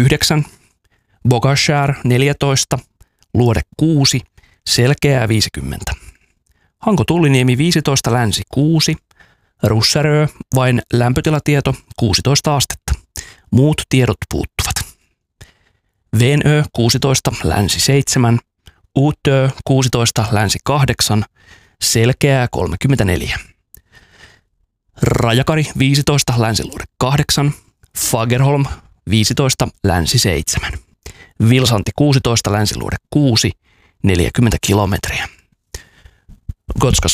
9, Bogashär 14, Luode 6, Selkeää 50. Hanko Tulliniemi 15, Länsi 6, Russärö vain lämpötilatieto 16 astetta. Muut tiedot puuttuvat. Venö 16, Länsi 7, Uutö 16, Länsi 8, Selkeää 34. Rajakari 15, Länsiluode 8, Fagerholm 15, Länsi 7. Vilsanti 16, Länsiluode 6, 40 kilometriä. Kotka